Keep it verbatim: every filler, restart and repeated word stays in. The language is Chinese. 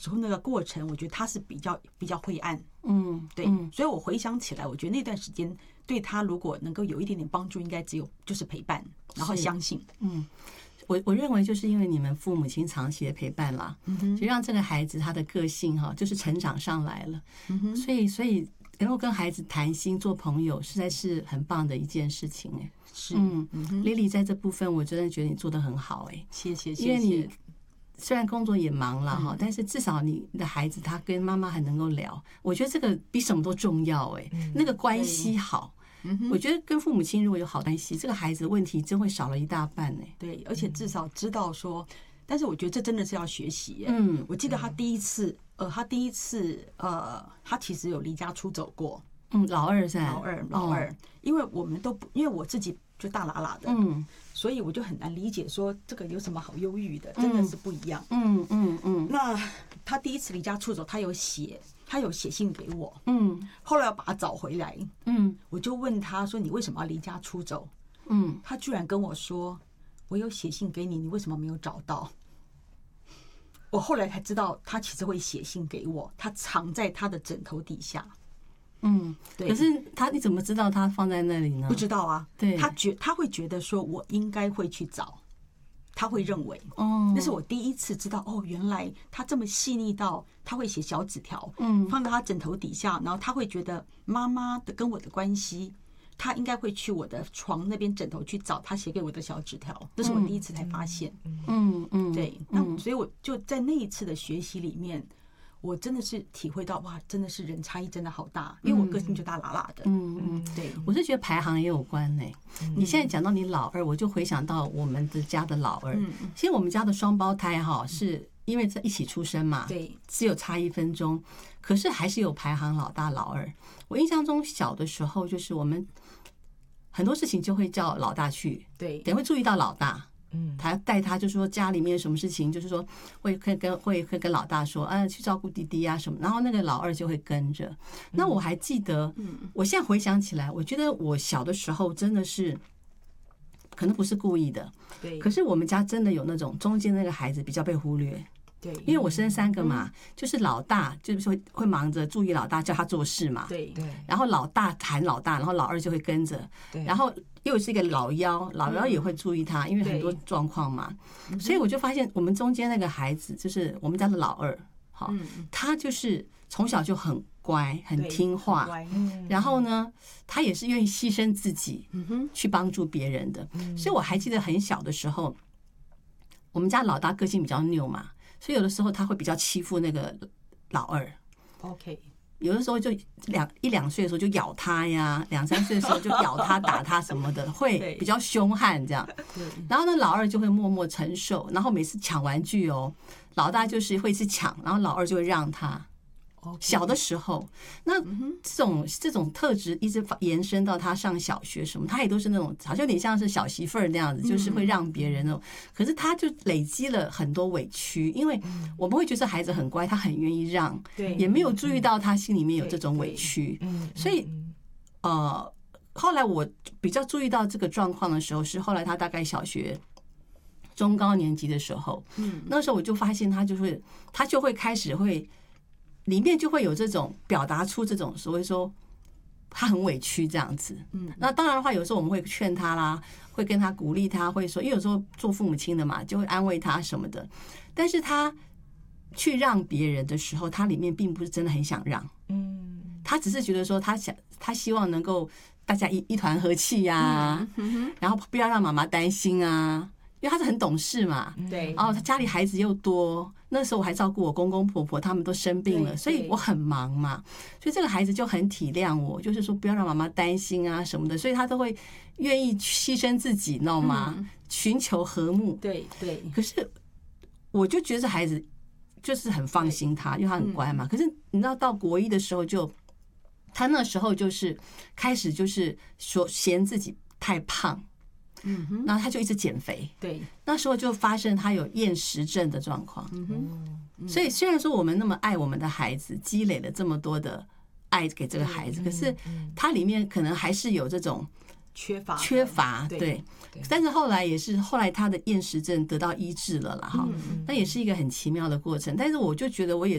时候那个过程，我觉得他是比较比较灰暗。 嗯， 对，所以我回想起来，我觉得那段时间对他如果能够有一点点帮助，应该只有就是陪伴，然后相信。 嗯。我我认为就是因为你们父母亲长期的陪伴啦，就让这个孩子他的个性哈，就是成长上来了。所以所以能够跟孩子谈心做朋友，实在是很棒的一件事情哎。 是， 嗯，Lily 在这部分我真的觉得你做得很好哎， 谢谢谢谢。 因为你虽然工作也忙了哈，但是至少你的孩子他跟妈妈还能够聊，我觉得这个比什么都重要哎，那个关系好。我觉得跟父母亲如果有好关系，这个孩子问题真会少了一大半呢。 对，而且至少知道说，但是我觉得这真的是要学习。 嗯， 我记得他第一次，呃，他第一次，呃，他其实有离家出走过。 嗯，老二噻， 老二，老二，因为我们都不，因为我自己就大喇喇的，嗯，所以我就很难理解说这个有什么好忧郁的，真的是不一样。 嗯嗯嗯。 那他第一次离家出走，他有写。他有写信给我， 嗯， 后来要把他找回来， 嗯， 我就问他说：“你为什么要离家出走？” 嗯， 他居然跟我说：“我有写信给你，你为什么没有找到？”我后来才知道，他其实会写信给我，他藏在他的枕头底下。 嗯，对。可是他你怎么知道他放在那里呢？ 不知道啊。 对， 他觉他会觉得说我应该会去找。他会认为， 哦， 那是我第一次知道，哦，原来他这么细腻到他会写小纸条， 嗯， 放到他枕头底下，然后他会觉得妈妈的跟我的关系，他应该会去我的床那边枕头去找他写给我的小纸条，这是我第一次才发现， 嗯嗯， 对，那所以我就在那一次的学习里面。我真的是体会到哇，真的是人差异真的好大，因为我个性就大喇喇的。 嗯嗯，对，我是觉得排行也有关呢。你现在讲到你老二，我就回想到我们的家的老二。其实我们家的双胞胎哈，是因为在一起出生嘛， 对， 只有差一分钟，可是还是有排行老大老二。我印象中小的时候，就是我们很多事情就会叫老大去， 对， 也会注意到老大。嗯，他带他就说家里面有什么事情，就是说会会跟会会跟老大说，啊，去照顾弟弟啊什么，然后那个老二就会跟着。那我还记得，我现在回想起来，我觉得我小的时候真的是可能不是故意的， 对， 可是我们家真的有那种中间那个孩子比较被忽略。 对， 因为我生三个嘛，就是老大就是说会忙着注意老大，叫他做事嘛， 对对， 然后老大喊老大，然后老二就会跟着，然后又是一个老幺，老幺也会注意他，因为很多状况嘛，所以我就发现我们中间那个孩子就是我们家的老二，好，他就是从小就很乖，很听话，然后呢，他也是愿意牺牲自己去帮助别人的，所以我还记得很小的时候，我们家老大个性比较拗嘛。所以有的时候他会比较欺负那个老二 ，OK， 有的时候就两一两岁的时候就咬他呀，两三岁的时候就咬他打他什么的，会比较凶悍这样。然后呢，老二就会默默承受，然后每次抢玩具哦，老大就是会去抢，然后老二就会让他。小的时候，那这种这种特质一直延伸到他上小学什么，他也都是那种好像有点像是小媳妇儿那样子，就是会让别人哦。可是他就累积了很多委屈，因为我们会觉得孩子很乖，他很愿意让，也没有注意到他心里面有这种委屈。所以呃，后来我比较注意到这个状况的时候，是后来他大概小学中高年级的时候，那时候我就发现他就会他就会开始会。里面就会有这种表达出这种所谓说他很委屈这样子，嗯，那当然的话，有时候我们会劝他啦，会跟他鼓励他，会说，因为有时候做父母亲的嘛，就会安慰他什么的。但是他去让别人的时候，他里面并不是真的很想让，嗯，他只是觉得说他想，他希望能够大家一一团和气呀、啊，然后不要让妈妈担心啊。因为他是很懂事嘛， 对， 然后他家里孩子又多，那时候我还照顾我公公婆婆，他们都生病了，所以我很忙嘛，所以这个孩子就很体谅我，就是说不要让妈妈担心啊什么的，所以他都会愿意牺牲自己，你知道吗？嗯、寻求和睦， 对对。 可是我就觉得这孩子就是很放心他，因为他很乖嘛。可是你知道到国一的时候就，他那时候就是开始就是说嫌自己太胖。嗯哼，然后他就一直减肥， 对， 那时候就发生他有厌食症的状况。嗯哼，所以虽然说我们那么爱我们的孩子，积累了这么多的爱给这个孩子，可是他里面可能还是有这种缺乏缺乏，对。但是后来也是后来他的厌食症得到医治了啦，哈，那也是一个很奇妙的过程。但是我就觉得我也。